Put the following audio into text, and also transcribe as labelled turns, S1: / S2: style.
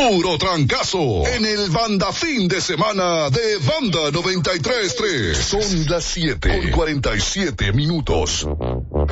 S1: Puro trancazo en el Banda Fin de Semana de Banda 93.3. Son las 7:47.